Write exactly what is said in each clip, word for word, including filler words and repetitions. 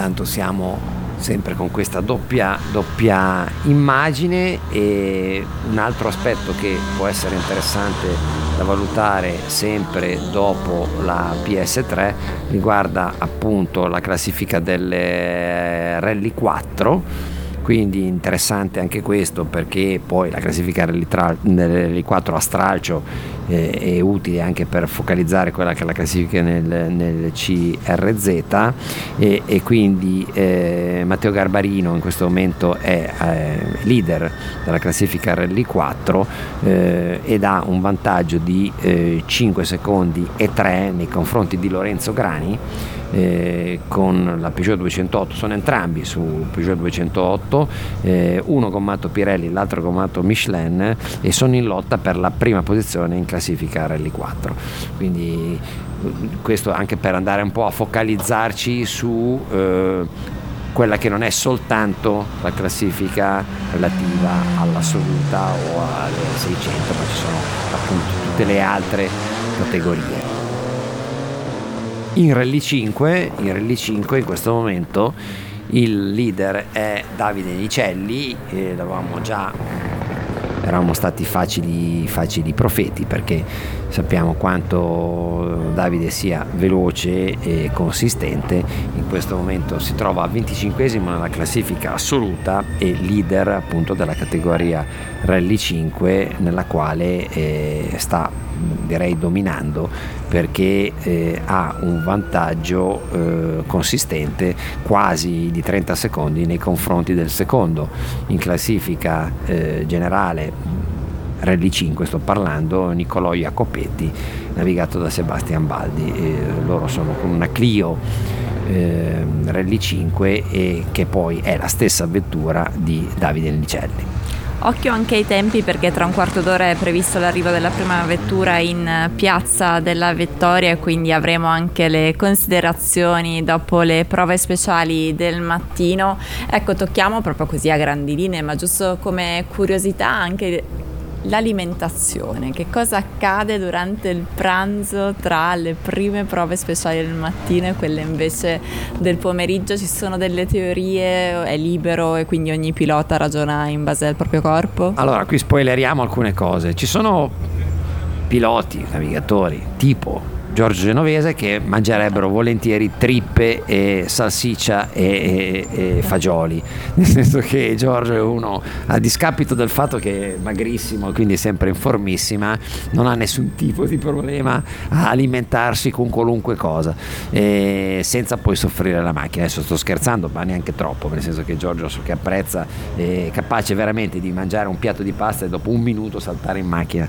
tanto siamo sempre con questa doppia, doppia immagine. E un altro aspetto che può essere interessante da valutare sempre dopo la P S tre riguarda appunto la classifica delle Rally quattro. Quindi interessante anche questo, perché poi la classifica Rally, tra, Rally quattro a stralcio eh, è utile anche per focalizzare quella che è la classifica nel, nel C R Z, e, e quindi eh, Matteo Garbarino in questo momento è eh, leader della classifica Rally quattro eh, ed ha un vantaggio di eh, cinque secondi e tre nei confronti di Lorenzo Grani. Eh, con la Peugeot duecentootto, sono entrambi su Peugeot duecentootto, eh, uno gommato Pirelli, l'altro gommato Michelin, e sono in lotta per la prima posizione in classifica Rally quattro. Quindi questo anche per andare un po' a focalizzarci su eh, quella che non è soltanto la classifica relativa all'assoluta o alle seicento, ma ci sono appunto tutte le altre categorie. In Rally cinque, in Rally cinque in questo momento il leader è Davide Nicelli, e l'avevamo già, eravamo stati facili, facili profeti, perché sappiamo quanto Davide sia veloce e consistente. In questo momento si trova venticinquesimo nella classifica assoluta e leader appunto della categoria Rally cinque, nella quale eh, sta direi dominando, perché eh, ha un vantaggio eh, consistente quasi di trenta secondi nei confronti del secondo in classifica eh, generale Rally cinque, sto parlando, Niccolò Jacopetti, navigato da Sebastian Baldi. E loro sono con una Clio eh, Rally cinque, e che poi è la stessa vettura di Davide Nicelli. Occhio anche ai tempi, perché tra un quarto d'ora è previsto l'arrivo della prima vettura in piazza della Vittoria, e quindi avremo anche le considerazioni dopo le prove speciali del mattino. Ecco, tocchiamo proprio così a grandi linee, ma giusto come curiosità anche l'alimentazione. Che cosa accade durante il pranzo tra le prime prove speciali del mattino e quelle invece del pomeriggio? Ci sono delle teorie, è libero e quindi ogni pilota ragiona in base al proprio corpo? Allora, qui spoileriamo alcune cose. Ci sono piloti, navigatori tipo Giorgio Genovese che mangerebbero volentieri trippe e salsiccia e, e, e fagioli, nel senso che Giorgio è uno, a discapito del fatto che è magrissimo e quindi sempre in formissima, non ha nessun tipo di problema a alimentarsi con qualunque cosa, e senza poi soffrire la macchina. Adesso sto scherzando, ma neanche troppo, nel senso che Giorgio so che apprezza, è capace veramente di mangiare un piatto di pasta e dopo un minuto saltare in macchina.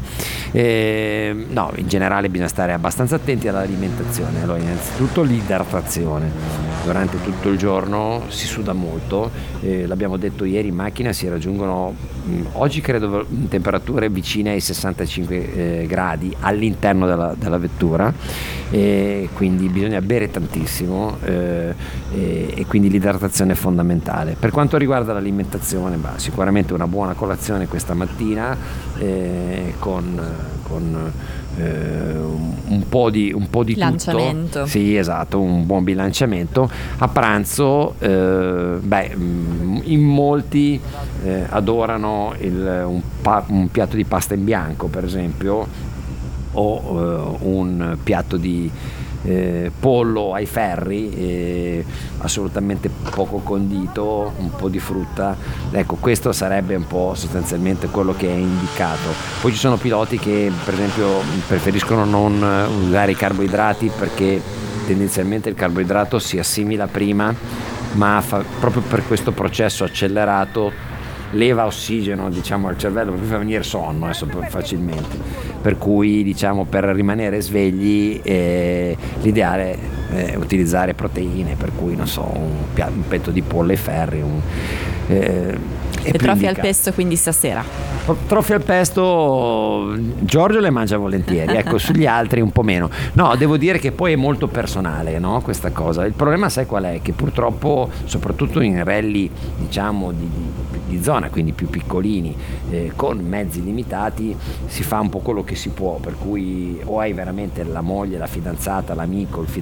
E, no, in generale bisogna stare abbastanza attenti all'alimentazione. Allora, innanzitutto l'idratazione. Durante tutto il giorno si suda molto, eh, l'abbiamo detto ieri, in macchina si raggiungono mh, oggi credo temperature vicine ai sessantacinque eh, gradi all'interno della, della vettura, e quindi bisogna bere tantissimo, eh, e, e quindi l'idratazione è fondamentale. Per quanto riguarda l'alimentazione, bah, sicuramente una buona colazione questa mattina, eh, con, con eh, un po' di un po' di tutto. Sì, esatto, un buon bilanciamento. A pranzo, eh, beh, in molti eh, adorano il, un, pa- un piatto di pasta in bianco, per esempio, o eh, un piatto di Eh, pollo ai ferri, eh, assolutamente poco condito, un po' di frutta. Ecco, questo sarebbe un po' sostanzialmente quello che è indicato. Poi ci sono piloti che per esempio preferiscono non usare i carboidrati, perché tendenzialmente il carboidrato si assimila prima, ma fa, proprio per questo processo accelerato leva ossigeno, diciamo, al cervello, per far venire sonno adesso facilmente, per cui diciamo per rimanere svegli eh, l'ideale è utilizzare proteine, per cui non so, un, pia- un petto di pollo ai ferri, un, eh, e trofie al pesto quindi stasera? Trofie al pesto Giorgio le mangia volentieri, ecco, sugli altri un po' meno. No, devo dire che poi è molto personale, no, questa cosa. Il problema sai qual è? Che purtroppo soprattutto in rally diciamo di, di, di zona, quindi più piccolini, eh, con mezzi limitati, si fa un po' quello che si può, per cui o hai veramente la moglie, la fidanzata, l'amico, il fidanzato